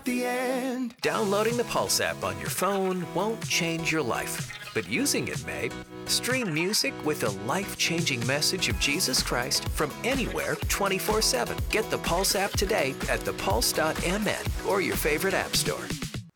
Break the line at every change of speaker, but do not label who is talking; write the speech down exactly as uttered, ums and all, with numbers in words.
the end.
Downloading the Pulse app on your phone won't change your life, but using it may. Stream music with a life-changing message of Jesus Christ from anywhere twenty-four seven. Get the Pulse app today at the pulse dot m n or your favorite app store.